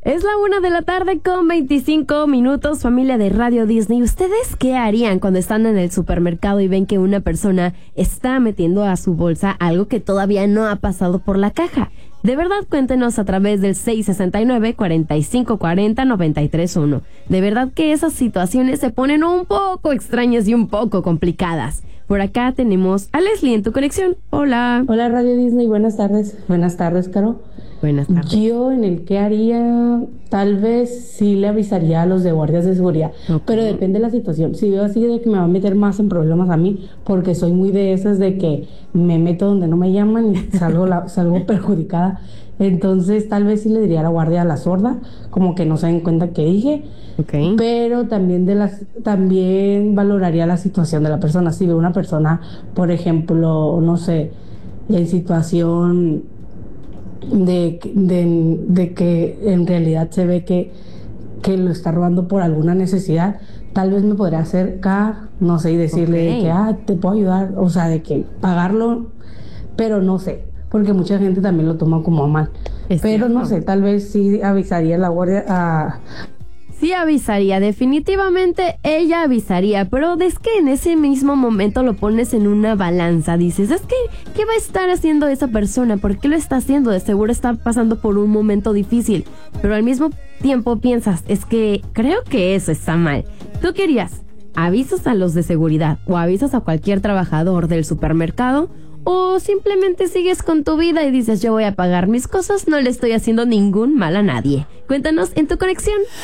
Es la 1:00 con 25 minutos, familia de Radio Disney. ¿Ustedes qué harían cuando están en el supermercado y ven que una persona está metiendo a su bolsa algo que todavía no ha pasado por la caja? De verdad, cuéntenos a través del 669-4540-931. De verdad que esas situaciones se ponen un poco extrañas y un poco complicadas. Por acá tenemos a Leslie en tu conexión. Hola. Hola Radio Disney, buenas tardes. Buenas tardes, Caro. Buenas tardes. Yo en el que haría, tal vez sí le avisaría a los de guardias de seguridad, pero depende de la situación. Si veo así de que me va a meter más en problemas a mí, porque soy muy de esas de que me meto donde no me llaman y salgo perjudicada. Entonces tal vez sí le diría a la guardia a la sorda, como que no se den cuenta que dije. Okay. Pero también también valoraría la situación de la persona. Si veo una persona, por ejemplo, no sé, en situación de que en realidad se ve que lo está robando por alguna necesidad, tal vez me podría acercar, no sé, y decirle que te puedo ayudar, o sea, de que pagarlo, pero no sé, porque mucha gente también lo toma como a mal. Pero no sé, tal vez sí avisaría a la guardia Sí avisaría, definitivamente ella avisaría, pero es que en ese mismo momento lo pones en una balanza, dices, es que, ¿qué va a estar haciendo esa persona? ¿Por qué lo está haciendo? De seguro está pasando por un momento difícil, pero al mismo tiempo piensas, es que creo que eso está mal. ¿Tú querías? ¿Avisas a los de seguridad o avisas a cualquier trabajador del supermercado? ¿O simplemente sigues con tu vida y dices, yo voy a pagar mis cosas, no le estoy haciendo ningún mal a nadie? Cuéntanos en tu conexión.